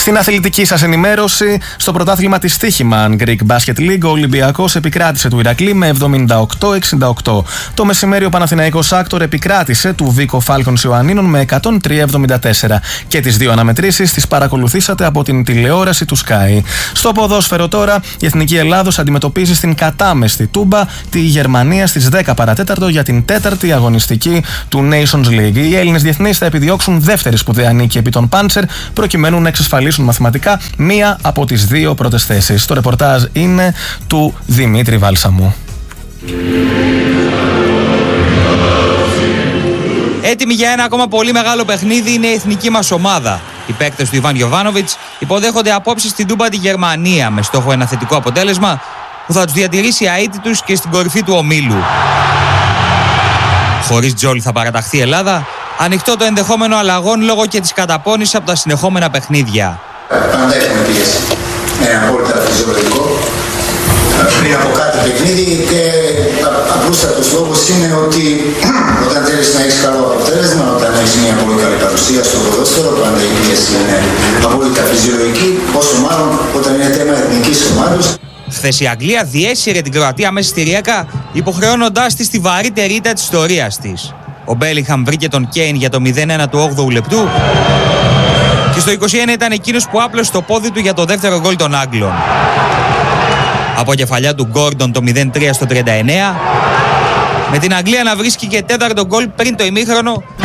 Στην αθλητική σας ενημέρωση, στο πρωτάθλημα της Στοίχημαν Greek Basket League, ο Ολυμπιακός επικράτησε του Ηρακλή με 78-68. Το μεσημέρι ο Παναθηναϊκός Άκτορ επικράτησε του Βίκο Φάλκονς Ιωαννίνων με 103-74. Και τις δύο αναμετρήσεις τις παρακολουθήσατε από την τηλεόραση του Sky. Στο ποδόσφαιρο τώρα, η Εθνική Ελλάδος αντιμετωπίζει στην κατάμεστη Τούμπα τη Γερμανία στις 10 παρατέταρτο για την τέταρτη αγωνιστική του Nations League. Οι Έλληνες διεθνείς θα επιδιώξουν δεύτερη σπουδαία νίκη επί των Πάντσερ, προκειμένου να εξασφαλίσουν μαθηματικά μία από τις δύο πρώτες θέσεις. Το ρεπορτάζ είναι του Δημήτρη Βάλσαμου. Έτοιμη για ένα ακόμα πολύ μεγάλο παιχνίδι είναι η εθνική μας ομάδα. Οι παίκτες του Ιβάν Γιοβάνοβιτς υποδέχονται απόψε στην Τούμπα τη Γερμανία με στόχο ένα θετικό αποτέλεσμα που θα τους διατηρήσει αίτητους και στην κορυφή του ομίλου. Χωρίς Τζόλι θα παραταχθεί η Ελλάδα, ανοιχτό το ενδεχόμενο αλλαγών λόγω και της καταπώνησης από τα συνεχόμενα παιχνίδια. Πάντα έχουμε πίεση. Είναι απόλυτα φυσιολογικό. Πριν από κάθε παιχνίδι και απλούστατος λόγος είναι ότι όταν θέλεις να έχεις καλό αποτέλεσμα, όταν έχεις μια πολύ καλή παρουσία στο ποδόσφαιρο, πάντα η πίεση είναι απόλυτα φυσιολογική, όσο μάλλον όταν είναι θέμα εθνικής ομάδας. Χθες η Αγγλία διέσυρε την Κροατία μέσα στη Ριέκα, υποχρεώνοντάς τη στη βαρύτερη ήττα της ιστορίας της. Ο Μπέλιγχαμ βρήκε τον Κέιν για το 0-1 του 8ου λεπτού και στο 21 ήταν εκείνος που άπλωσε το πόδι του για το δεύτερο γκολ των Άγγλων. Από κεφαλιά του Γκόρντον το 0-3 στο 39, με την Αγγλία να βρίσκει και τέταρτο γκολ πριν το ημίχρονο